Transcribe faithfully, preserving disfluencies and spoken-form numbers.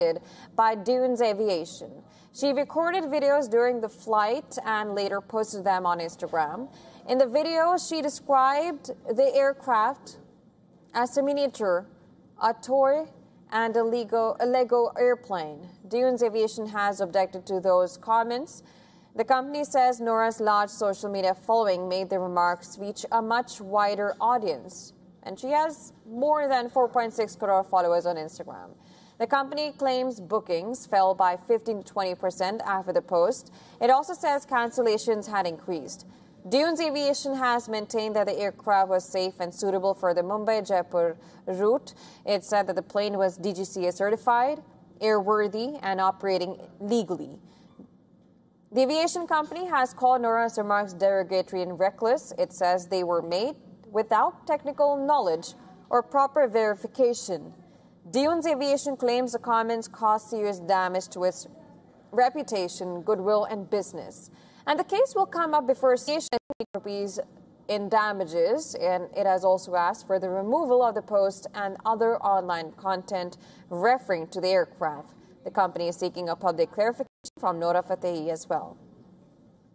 by Dunes Aviation. She recorded videos during the flight and later posted them on Instagram. In the video, she described the aircraft as a miniature, a toy, and a Lego, a Lego airplane. Dunes Aviation has objected to those comments. The company says Nora's large social media following made the remarks reach a much wider audience, and she has more than four point six crore followers on Instagram. The company claims bookings fell by fifteen to twenty percent after the post. It also says cancellations had increased. Dunes Aviation has maintained that the aircraft was safe and suitable for the Mumbai-Jaipur route. It said that the plane was D G C A certified, airworthy, and operating legally. The aviation company has called Nora's remarks derogatory and reckless. It says they were made without technical knowledge or proper verification. Dunes Aviation claims the comments caused serious damage to its reputation, goodwill, and business. And the case will come up before rupees in damages, and it has also asked for the removal of the post and other online content referring to the aircraft. The company is seeking a public clarification from Nora Fatehi as well.